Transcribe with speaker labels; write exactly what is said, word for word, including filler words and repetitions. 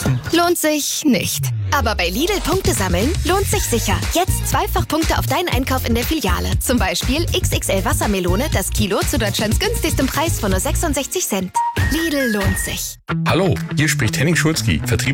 Speaker 1: kaufen. Lohnt sich nicht. Aber bei Lidl Punkte sammeln lohnt sich sicher. Jetzt zweifach Punkte auf deinen Einkauf in der Filiale. Zum Beispiel X X L Wassermelone, das Kilo zu Deutschlands günstigstem Preis von nur sechsundsechzig Cent. Lidl lohnt sich.
Speaker 2: Hallo, hier spricht Henning Schulzki, Vertriebs